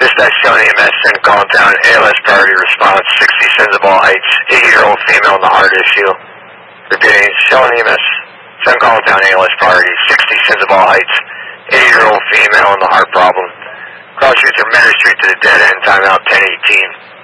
Dispatch Shell EMS, St. Town, ALS priority response, 60 Sensible Heights, 80-year-old female in the heart issue. Repeating, Shell EMS, St. Town, ALS priority, 60 Sensible Heights, 80-year-old female in the heart problem. Cross Street from Manor Street to the dead end, timeout 10:18.